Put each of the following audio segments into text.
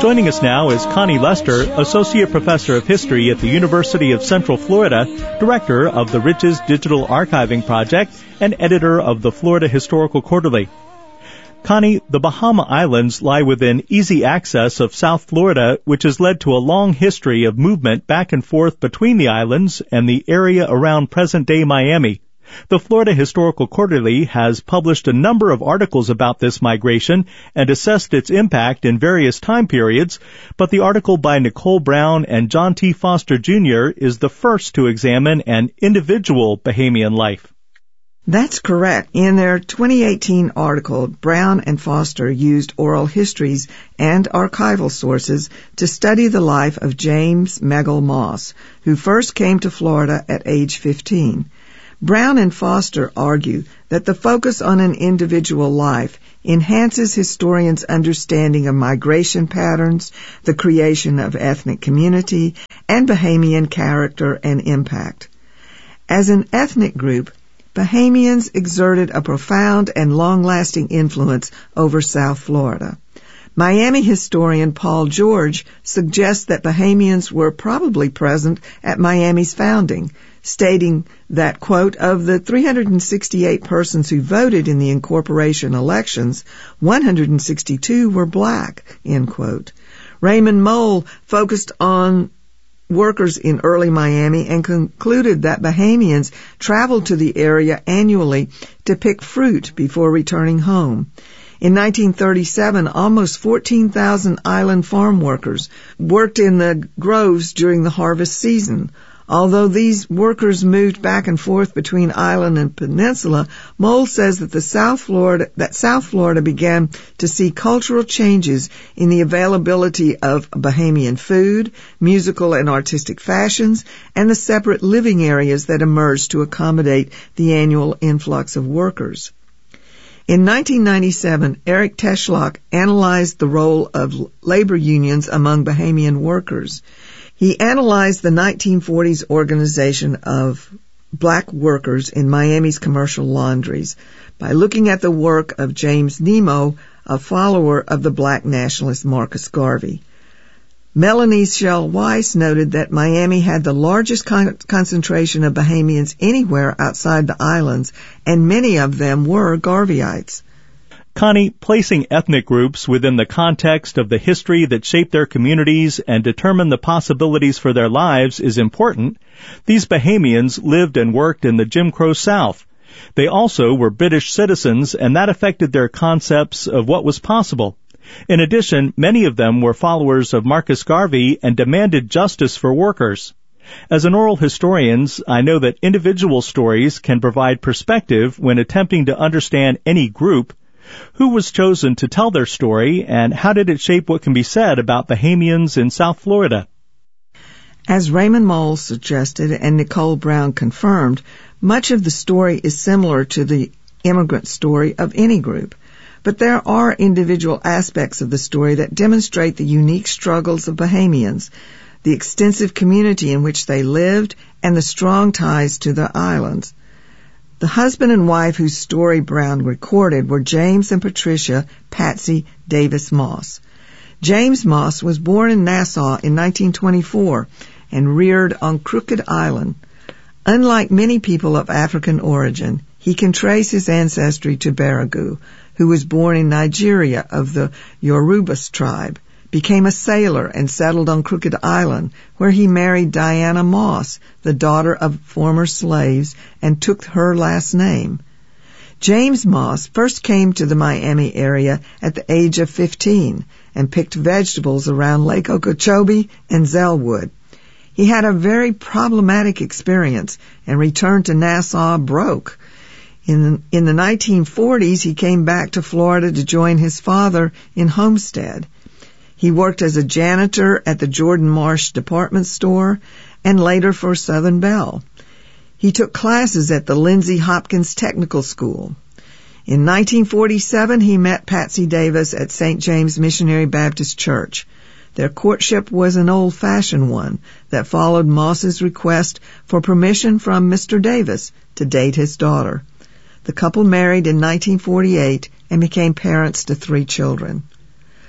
Joining us now is Connie Lester, Associate Professor of History at the University of Central Florida, Director of the Riches Digital Archiving Project, and Editor of the Florida Historical Quarterly. Connie, the Bahama Islands lie within easy access of South Florida, which has led to a long history of movement back and forth between the islands and the area around present-day Miami. The Florida Historical Quarterly has published a number of articles about this migration and assessed its impact in various time periods, but the article by Nicole Brown and John T. Foster Jr. is the first to examine an individual Bahamian life. That's correct. In their 2018 article, Brown and Foster used oral histories and archival sources to study the life of James Meggle Moss, who first came to Florida at age 15. Brown and Foster argue that the focus on an individual life enhances historians' understanding of migration patterns, the creation of ethnic community, and Bahamian character and impact. As an ethnic group, Bahamians exerted a profound and long-lasting influence over South Florida. Miami historian Paul George suggests that Bahamians were probably present at Miami's founding, stating that, quote, of the 368 persons who voted in the incorporation elections, 162 were black, end quote. Raymond Mole focused on workers in early Miami and concluded that Bahamians traveled to the area annually to pick fruit before returning home. In 1937, almost 14,000 island farm workers worked in the groves during the harvest season. Although these workers moved back and forth between island and peninsula, Mole says that South Florida began to see cultural changes in the availability of Bahamian food, musical and artistic fashions, and the separate living areas that emerged to accommodate the annual influx of workers. In 1997, Eric Teschlock analyzed the role of labor unions among Bahamian workers. He analyzed the 1940s organization of black workers in Miami's commercial laundries by looking at the work of James Nemo, a follower of the black nationalist Marcus Garvey. Melanie Schell Weiss noted that Miami had the largest concentration of Bahamians anywhere outside the islands, and many of them were Garveyites. Connie, placing ethnic groups within the context of the history that shaped their communities and determined the possibilities for their lives is important. These Bahamians lived and worked in the Jim Crow South. They also were British citizens, and that affected their concepts of what was possible. In addition, many of them were followers of Marcus Garvey and demanded justice for workers. As an oral historian, I know that individual stories can provide perspective when attempting to understand any group. Who was chosen to tell their story, and how did it shape what can be said about Bahamians in South Florida? As Raymond Mole suggested and Nicole Brown confirmed, much of the story is similar to the immigrant story of any group. But there are individual aspects of the story that demonstrate the unique struggles of Bahamians, the extensive community in which they lived, and the strong ties to the islands. The husband and wife whose story Brown recorded were James and Patricia Patsy Davis Moss. James Moss was born in Nassau in 1924 and reared on Crooked Island. Unlike many people of African origin, he can trace his ancestry to Baragu, who was born in Nigeria of the Yorubas tribe, became a sailor and settled on Crooked Island, where he married Diana Moss, the daughter of former slaves, and took her last name. James Moss first came to the Miami area at the age of 15 and picked vegetables around Lake Okeechobee and Zellwood. He had a very problematic experience and returned to Nassau broke. In the 1940s, he came back to Florida to join his father in Homestead. He worked as a janitor at the Jordan Marsh department store and later for Southern Bell. He took classes at the Lindsay Hopkins Technical School. In 1947, he met Patsy Davis at St. James Missionary Baptist Church. Their courtship was an old-fashioned one that followed Moss's request for permission from Mr. Davis to date his daughter. The couple married in 1948 and became parents to 3 children.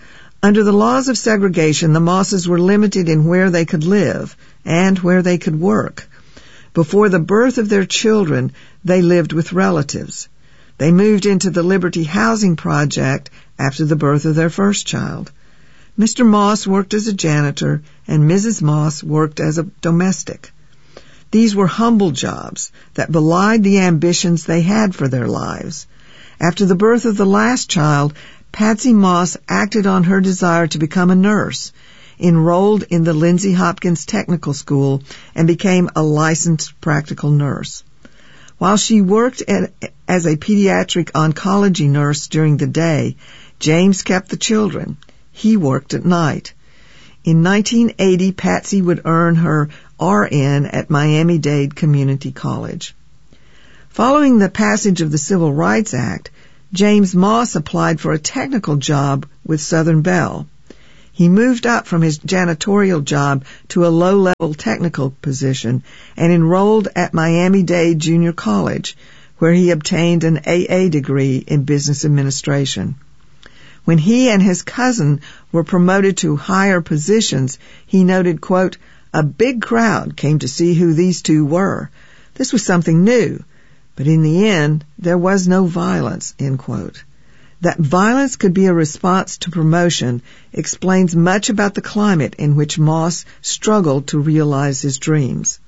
Under the laws of segregation, the Mosses were limited in where they could live and where they could work. Before the birth of their children, they lived with relatives. They moved into the Liberty Housing Project after the birth of their first child. Mr. Moss worked as a janitor, and Mrs. Moss worked as a domestic. These were humble jobs that belied the ambitions they had for their lives. After the birth of the last child, Patsy Moss acted on her desire to become a nurse, enrolled in the Lindsay Hopkins Technical School, and became a licensed practical nurse. While she worked as a pediatric oncology nurse during the day, James kept the children. He worked at night. In 1980, Patsy would earn her RN at Miami-Dade Community College. Following the passage of the Civil Rights Act, James Moss applied for a technical job with Southern Bell. He moved up from his janitorial job to a low-level technical position and enrolled at Miami-Dade Junior College, where he obtained an AA degree in business administration. When he and his cousin were promoted to higher positions, he noted, quote, "A big crowd came to see who these two were. This was something new, but in the end, there was no violence," end quote. That violence could be a response to promotion explains much about the climate in which Moss struggled to realize his dreams.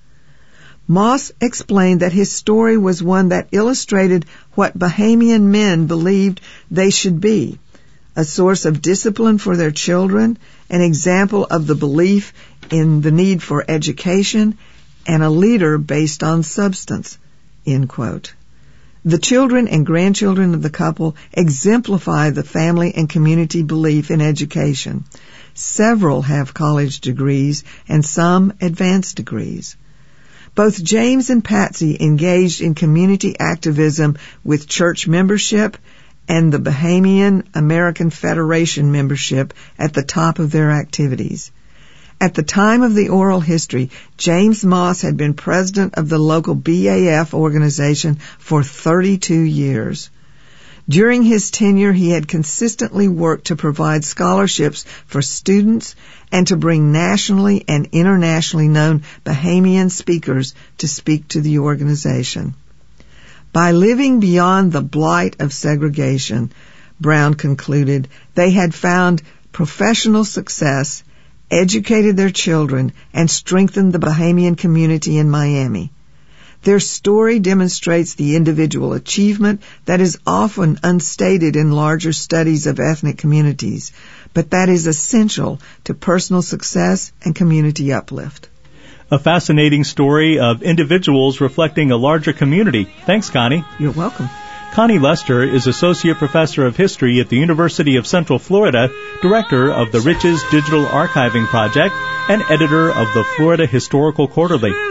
Moss explained that his story was one that illustrated what Bahamian men believed they should be: a source of discipline for their children, an example of the belief in the need for education, and a leader based on substance, end quote. The children and grandchildren of the couple exemplify the family and community belief in education. Several have college degrees and some advanced degrees. Both James and Patsy engaged in community activism with church membership and the Bahamian American Federation membership at the top of their activities. At the time of the oral history, James Moss had been president of the local BAF organization for 32 years. During his tenure, he had consistently worked to provide scholarships for students and to bring nationally and internationally known Bahamian speakers to speak to the organization. By living beyond the blight of segregation, Brown concluded, they had found professional success, educated their children, and strengthened the Bahamian community in Miami. Their story demonstrates the individual achievement that is often unstated in larger studies of ethnic communities, but that is essential to personal success and community uplift. A fascinating story of individuals reflecting a larger community. Thanks, Connie. You're welcome. Connie Lester is Associate Professor of History at the University of Central Florida, Director of the Riches Digital Archiving Project, and editor of the Florida Historical Quarterly.